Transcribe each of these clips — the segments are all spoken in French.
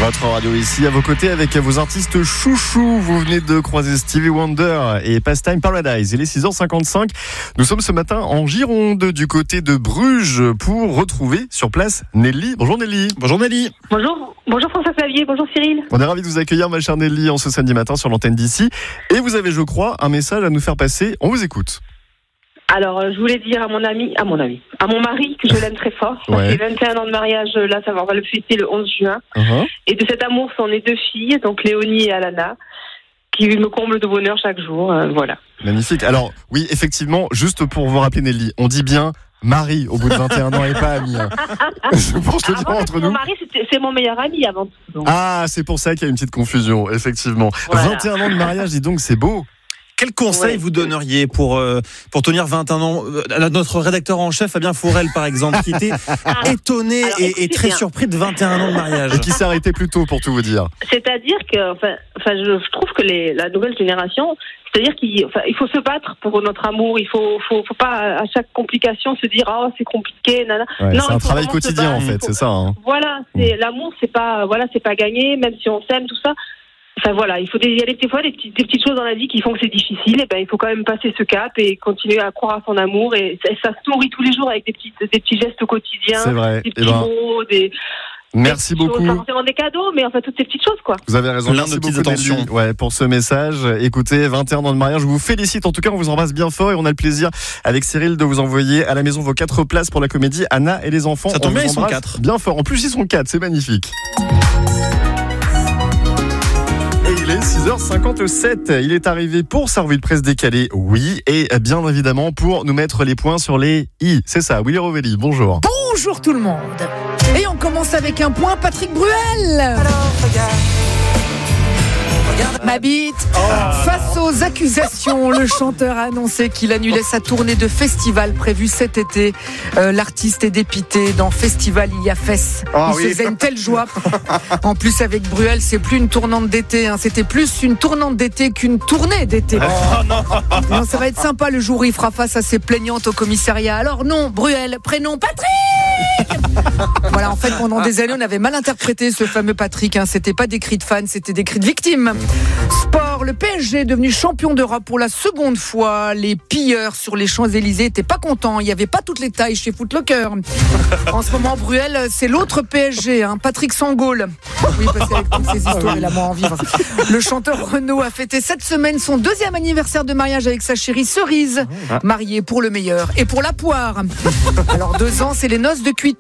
Votre radio ici, à vos côtés avec vos artistes chouchous. Vous venez de croiser Stevie Wonder et Pastime Paradise. Il est 6h55. Nous sommes ce matin en Gironde, du côté de Bruges, pour retrouver sur place Nelly. Bonjour Nelly. Bonjour Nelly. Bonjour François-Xavier, bonjour Cyril. On est ravis de vous accueillir, ma chère Nelly, en ce samedi matin sur l'antenne d'ici. Et vous avez, je crois, un message à nous faire passer. On vous écoute. Alors, je voulais dire à mon mari que je l'aime très fort. Ça fait 21 ans de mariage, là, on va le fêter le 11 juin. Et de cet amour sont nées 2 filles, donc Léonie et Alana, qui me comblent de bonheur chaque jour. Voilà. Magnifique. Alors, oui, effectivement, juste pour vous rappeler Nelly, on dit bien mari au bout de 21 ans et pas ami. Je pense que le dire entre nous. Mon mari, c'est mon meilleur ami avant tout. Donc. Ah, c'est pour ça qu'il y a une petite confusion, effectivement. Voilà. 21 ans de mariage, dis donc, c'est beau. Quel conseil vous donneriez pour tenir 21 ans? Notre rédacteur en chef, Fabien Fourel, par exemple, qui était étonné et très surpris de 21 ans de mariage. Et qui s'est arrêté plus tôt, pour tout vous dire. C'est-à-dire que, je trouve que la nouvelle génération, c'est-à-dire qu'il faut se battre pour notre amour. Il faut pas à chaque complication se dire c'est compliqué. Nana. Ouais, non, c'est un travail quotidien en fait, c'est ça. Hein. Voilà, l'amour, c'est pas gagné, même si on s'aime, tout ça. Enfin voilà, il y a des fois des petites choses dans la vie qui font que c'est difficile. Et ben il faut quand même passer ce cap et continuer à croire à son amour. Et ça se nourrit tous les jours avec des petits gestes quotidiens, c'est vrai. Des petits mots, Merci beaucoup. Pas forcément des cadeaux, mais enfin toutes ces petites choses, quoi. Vous avez raison. Plein de petites attentions. Pour ce message. Écoutez, 21 ans de mariage, je vous félicite. En tout cas, on vous embrasse bien fort et on a le plaisir avec Cyril de vous envoyer à la maison vos 4 places pour la comédie Anna et les enfants. Ça tombe bien, ils sont 4. Bien fort. En plus, ils sont 4. C'est magnifique. Il est 6h57, il est arrivé pour sa revue de presse décalée, oui, et bien évidemment pour nous mettre les points sur les i. C'est ça, Willy Rovelli, bonjour. Bonjour tout le monde. Et on commence avec un point, Patrick Bruel. Ma bite. Face aux accusations, le chanteur a annoncé qu'il annulait sa tournée de festival prévue cet été. L'artiste est dépité. Dans Festival, il y a Fess. Il se faisait une telle joie. En plus, avec Bruel, c'est plus une tournante d'été. C'était plus une tournante d'été qu'une tournée d'été. Non, ça va être sympa le jour où il fera face à ses plaignantes au commissariat. Alors non, Bruel, prénom Patrick. Voilà, en fait, pendant des années, on avait mal interprété ce fameux Patrick. C'était pas des cris de fans, c'était des cris de victimes. Sport, le PSG est devenu champion d'Europe pour la seconde fois. Les pilleurs sur les Champs-Élysées n'étaient pas contents. Il n'y avait pas toutes les tailles chez Foot Locker. En ce moment, Bruel, c'est l'autre PSG, Patrick Sangaule. Oui, parce qu'avec toutes ces histoires, il a moins envie. Le chanteur Renaud a fêté cette semaine son 2e anniversaire de mariage avec sa chérie Cerise, mariée pour le meilleur et pour la poire. Alors 2 ans, c'est les noces de cuir.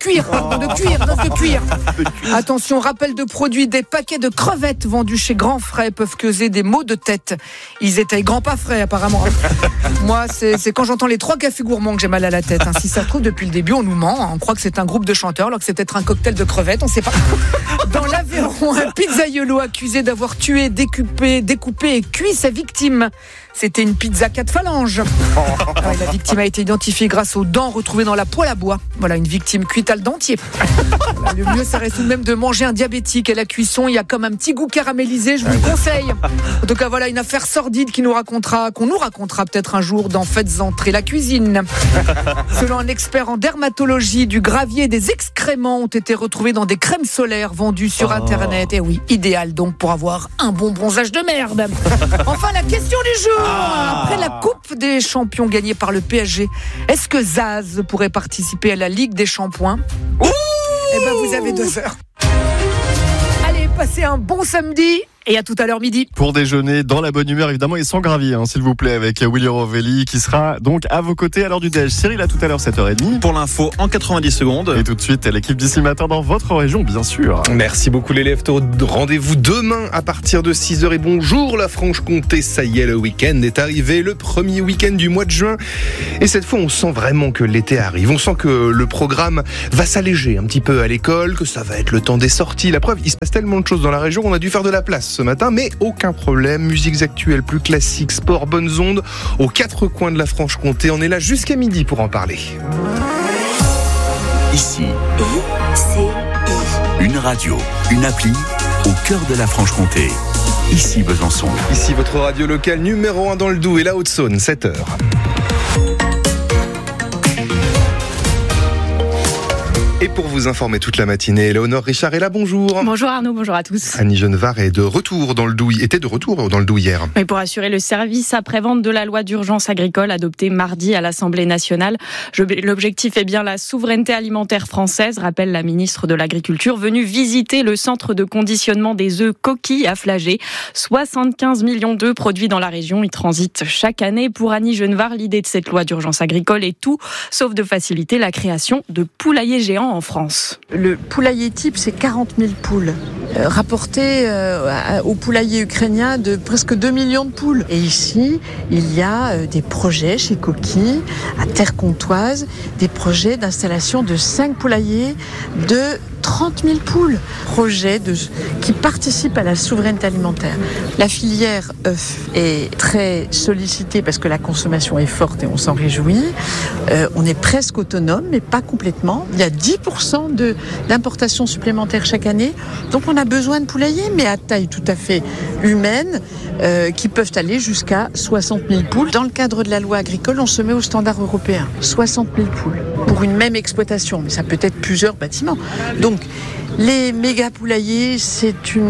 Attention, rappel de produit, des paquets de crevettes vendus chez Grand Frais peuvent causer des maux de tête. Ils étaient grands pas frais apparemment. Moi, c'est quand j'entends les 3 cafés gourmands que j'ai mal à la tête. Si ça se trouve, depuis le début, on nous ment. On croit que c'est un groupe de chanteurs alors que c'est peut-être un cocktail de crevettes, on sait pas. Dans l'Aveyron, un pizzaiolo accusé d'avoir tué, découpé et cuit sa victime. C'était une pizza 4 phalanges. La victime a été identifiée grâce aux dents retrouvées dans la poêle à bois. Voilà, une victime cuite à le dentier. Le mieux, ça reste tout de même de manger un diabétique. À la cuisson, il y a comme un petit goût caramélisé, je vous le conseille. En tout cas, voilà une affaire sordide qu'on nous racontera peut-être un jour dans Faites entrer la cuisine. Selon un expert en dermatologie, du gravier et des excréments ont été retrouvés dans des crèmes solaires vendues sur Internet. Et oui, idéal donc pour avoir un bon bronzage de merde. Enfin, la question du jour. Après la Coupe des Champions gagnée par le PSG, est-ce que Zaz pourrait participer à la Ligue des Shampoings? Vous avez 2 heures. Allez, passez un bon samedi. Et à tout à l'heure midi. Pour déjeuner dans la bonne humeur, évidemment, et sans gravier, s'il vous plaît, avec Willy Rovelli qui sera donc à vos côtés à l'heure du déj. Cyril, à tout à l'heure, 7h30. Pour l'info, en 90 secondes. Et tout de suite, l'équipe d'ici matin dans votre région, bien sûr. Merci beaucoup les leftos. Rendez-vous demain à partir de 6h. Et bonjour la Franche-Comté, ça y est, le week-end est arrivé, le premier week-end du mois de juin. Et cette fois, on sent vraiment que l'été arrive. On sent que le programme va s'alléger un petit peu à l'école, que ça va être le temps des sorties. La preuve, il se passe tellement de choses dans la région qu'on a dû faire de la place ce matin, mais aucun problème. Musiques actuelles plus classiques, sport, bonnes ondes, aux 4 coins de la Franche-Comté. On est là jusqu'à midi pour en parler. Ici, une radio, une appli au cœur de la Franche-Comté. Ici Besançon. Ici votre radio locale numéro 1 dans le Doubs et la Haute-Saône, 7h. Et pour vous informer toute la matinée, Éléonore Richard est là, bonjour. Bonjour Arnaud, bonjour à tous. Annie Genevard était de retour dans le Doubs hier. Mais pour assurer le service après-vente de la loi d'urgence agricole adoptée mardi à l'Assemblée nationale, l'objectif est bien la souveraineté alimentaire française, rappelle la ministre de l'Agriculture, venue visiter le centre de conditionnement des œufs coquilles à Flagey. 75 millions d'œufs produits dans la région, ils transitent chaque année. Pour Annie Genevard, l'idée de cette loi d'urgence agricole est tout, sauf de faciliter la création de poulaillers géants en France. Le poulailler type, c'est 40 000 poules, rapporté au poulailler ukrainien de presque 2 millions de poules. Et ici, il y a des projets chez Coquille, à Terre-Comtoise, des projets d'installation de 5 poulaillers de 30 000 poules. Projets qui participent à la souveraineté alimentaire. La filière œufs est très sollicitée parce que la consommation est forte et on s'en réjouit. On est presque autonome, mais pas complètement. Il y a 10% d'importations supplémentaires chaque année. Donc on a besoin de poulaillers, mais à taille tout à fait humaine, qui peuvent aller jusqu'à 60 000 poules. Dans le cadre de la loi agricole, on se met au standard européen. 60 000 poules pour une même exploitation, mais ça peut être plusieurs bâtiments. Donc, les méga poulaillers, ça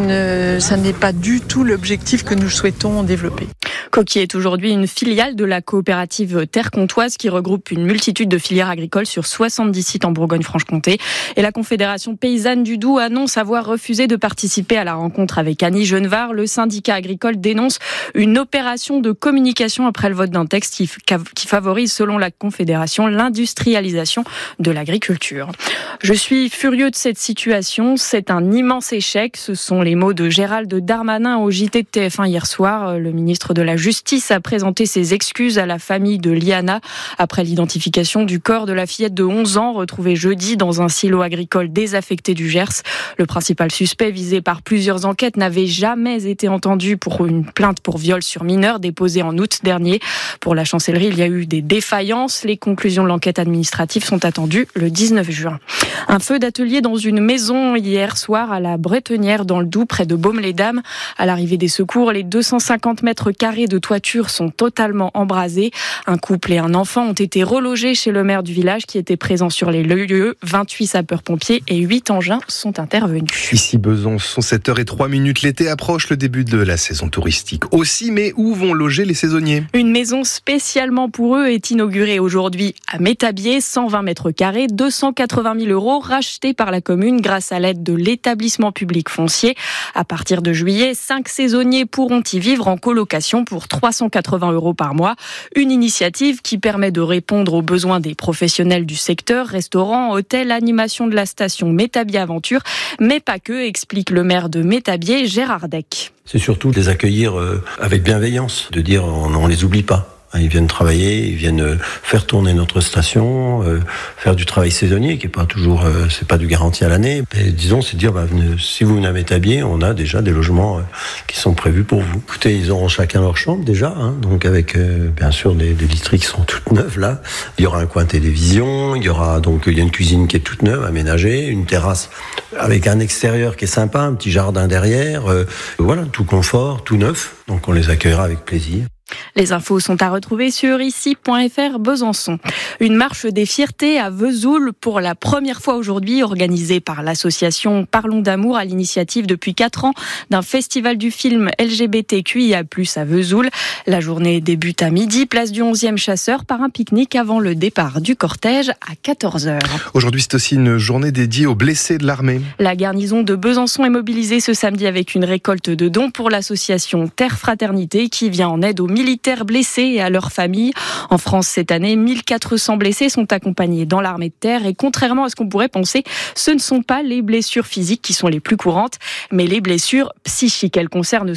n'est pas du tout l'objectif que nous souhaitons développer. Coquille est aujourd'hui une filiale de la coopérative Terre-Comtoise qui regroupe une multitude de filières agricoles sur 70 sites en Bourgogne-Franche-Comté. Et la Confédération paysanne du Doubs annonce avoir refusé de participer à la rencontre avec Annie Genevard. Le syndicat agricole dénonce une opération de communication après le vote d'un texte qui favorise, selon la Confédération, l'industrialisation de l'agriculture. Je suis furieux de cette situation. C'est un immense échec. Ce sont les mots de Gérald Darmanin au JT de TF1 hier soir. Le ministre de la Justice a présenté ses excuses à la famille de Liana après l'identification du corps de la fillette de 11 ans retrouvée jeudi dans un silo agricole désaffecté du Gers. Le principal suspect visé par plusieurs enquêtes n'avait jamais été entendu pour une plainte pour viol sur mineur déposée en août dernier. Pour la chancellerie, il y a eu des défaillances. Les conclusions de l'enquête administrative sont attendues le 19 juin. Un feu d'atelier dans une maison hier soir à la Bretonnière dans le Doubs près de Baume-les-Dames. À l'arrivée des secours, les 250 mètres carrés de toiture sont totalement embrasés. Un couple et un enfant ont été relogés chez le maire du village qui était présent sur les lieux. 28 sapeurs-pompiers et 8 engins sont intervenus. Ici Besançon, 7h03. L'été approche, le début de la saison touristique aussi, mais où vont loger les saisonniers ? Une maison spécialement pour eux est inaugurée aujourd'hui à Métabier, 120 mètres carrés, 280 000 euros rachetés par la commune grâce à l'aide de l'établissement public foncier. À partir de juillet, 5 saisonniers pourront y vivre en colocation pour 380 euros par mois. Une initiative qui permet de répondre aux besoins des professionnels du secteur, restaurants, hôtels, animation de la station Métabier Aventure, mais pas que, explique le maire de Métabier, Gérard Deck. C'est surtout de les accueillir avec bienveillance, de dire on les oublie pas. Ils viennent travailler, ils viennent faire tourner notre station, faire du travail saisonnier qui est pas toujours, c'est pas du garanti à l'année. Mais disons, c'est dire, si vous venez à Métabier, on a déjà des logements qui sont prévus pour vous. Écoutez, ils auront chacun leur chambre déjà, donc avec bien sûr des literies qui sont toutes neuves là. Il y aura un coin télévision, il y a une cuisine qui est toute neuve, aménagée, une terrasse avec un extérieur qui est sympa, un petit jardin derrière, voilà, tout confort, tout neuf. Donc on les accueillera avec plaisir. Les infos sont à retrouver sur ici.fr Besançon. Une marche des fiertés à Vesoul pour la première fois aujourd'hui, organisée par l'association Parlons d'amour à l'initiative depuis 4 ans d'un festival du film LGBTQIA+ à Vesoul. La journée débute à midi, place du 11e Chasseur, par un pique-nique avant le départ du cortège à 14h. Aujourd'hui, c'est aussi une journée dédiée aux blessés de l'armée. La garnison de Besançon est mobilisée ce samedi avec une récolte de dons pour l'association Terre Fraternité qui vient en aide aux militaires blessés et à leurs familles. En France, cette année, 1400 blessés sont accompagnés dans l'armée de terre et contrairement à ce qu'on pourrait penser, ce ne sont pas les blessures physiques qui sont les plus courantes, mais les blessures psychiques. Elles concernent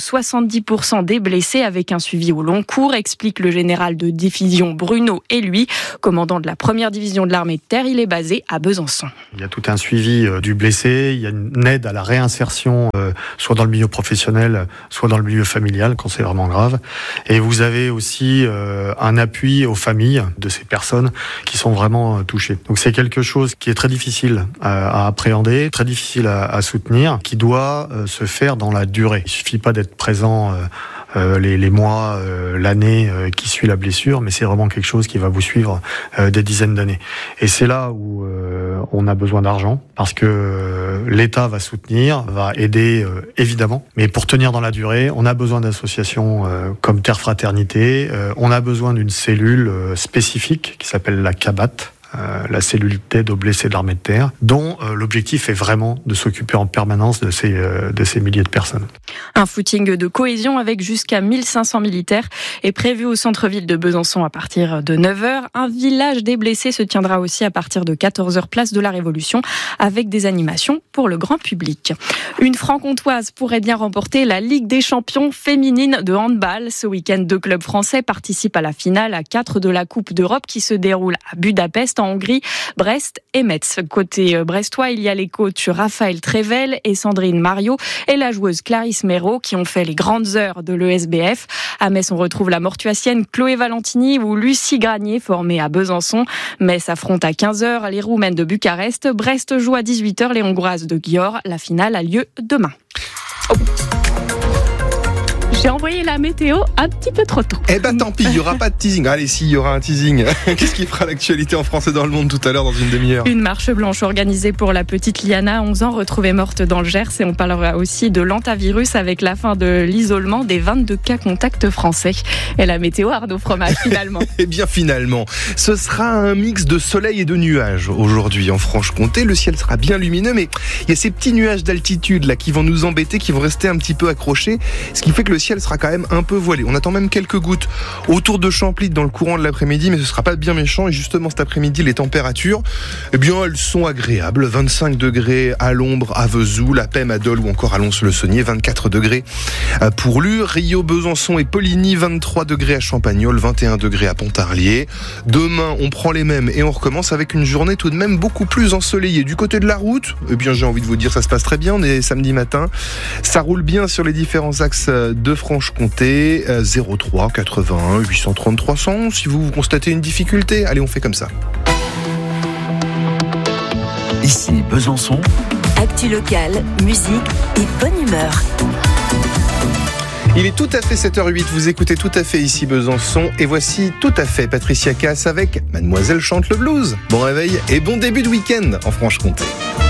70% des blessés avec un suivi au long cours, explique le général de division Bruno Eluy, commandant de la première division de l'armée de terre. Il est basé à Besançon. Il y a tout un suivi du blessé, il y a une aide à la réinsertion, soit dans le milieu professionnel, soit dans le milieu familial, quand c'est vraiment grave. Et vous avez aussi un appui aux familles de ces personnes qui sont vraiment touchées. Donc c'est quelque chose qui est très difficile à appréhender, très difficile à soutenir, qui doit se faire dans la durée. Il suffit pas d'être présent les mois, l'année qui suit la blessure, mais c'est vraiment quelque chose qui va vous suivre des dizaines d'années. Et c'est là où on a besoin d'argent, parce que l'État va soutenir, va aider évidemment, mais pour tenir dans la durée, on a besoin d'associations comme Terre Fraternité, on a besoin d'une cellule spécifique qui s'appelle la CABAT, la cellule d'aide aux blessés de l'armée de terre, dont l'objectif est vraiment de s'occuper en permanence de ces milliers de personnes. Un footing de cohésion avec jusqu'à 1500 militaires est prévu au centre-ville de Besançon à partir de 9h. Un village des blessés se tiendra aussi à partir de 14h place de la Révolution avec des animations pour le grand public. Une franc-comtoise pourrait bien remporter la Ligue des champions féminine de handball. Ce week-end, 2 clubs français participent à la finale à 4 de la Coupe d'Europe qui se déroule à Budapest en Hongrie, Brest et Metz. Côté brestois, il y a les coachs Raphaël Trével et Sandrine Mario et la joueuse Clarisse Méraud qui ont fait les grandes heures de l'ESBF. À Metz, on retrouve la mortuacienne Chloé Valentini ou Lucie Granier, formée à Besançon. Metz affronte à 15h les Roumaines de Bucarest. Brest joue à 18h les Hongroises de Győr. La finale a lieu demain. J'ai envoyé la météo un petit peu trop tôt. Eh ben tant pis, il n'y aura pas de teasing. Allez, si, il y aura un teasing. Qu'est-ce qui fera l'actualité en France et dans le monde tout à l'heure dans une demi-heure ? Une marche blanche organisée pour la petite Liana, 11 ans, retrouvée morte dans le Gers. Et on parlera aussi de l'antavirus avec la fin de l'isolement des 22 cas contacts français. Et la météo, Arnaud Fromage, finalement. Eh bien finalement, ce sera un mix de soleil et de nuages aujourd'hui en Franche-Comté. Le ciel sera bien lumineux, mais il y a ces petits nuages d'altitude là qui vont nous embêter, qui vont rester un petit peu accrochés, ce qui fait que le ciel sera quand même un peu voilé. On attend même quelques gouttes autour de Champlit dans le courant de l'après-midi, mais ce sera pas bien méchant. Et justement cet après-midi, les températures, eh bien elles sont agréables. 25 degrés à l'ombre à Vesoul, à Pem, à Dole ou encore à Lons-le-Saunier. 24 degrés pour Lure, Rio, Besançon et Poligny. 23 degrés à Champagnole, 21 degrés à Pontarlier. Demain, on prend les mêmes et on recommence avec une journée tout de même beaucoup plus ensoleillée. Du côté de la route, eh bien j'ai envie de vous dire, ça se passe très bien. On est samedi matin, ça roule bien sur les différents axes de Franche-Comté. 03 81 830 300. Si vous constatez une difficulté, allez, on fait comme ça. Ici Besançon. Actu locale, musique et bonne humeur. Il est tout à fait 7h08, vous écoutez Tout à fait ici Besançon et voici Tout à fait Patricia Cass avec Mademoiselle chante le blues. Bon réveil et bon début de week-end en Franche-Comté.